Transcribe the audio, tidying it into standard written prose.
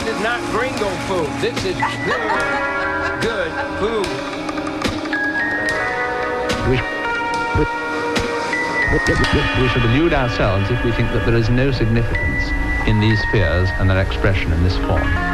is not gringo food. This is good food. We should delude ourselves if we think that there is no significance in these spheres and their expression in this form.